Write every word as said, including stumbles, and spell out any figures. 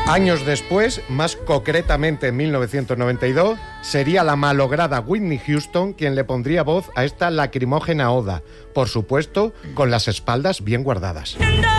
Años después, más concretamente en mil novecientos noventa y dos, sería la malograda Whitney Houston quien le pondría voz a esta lacrimógena oda, por supuesto, con las espaldas bien guardadas.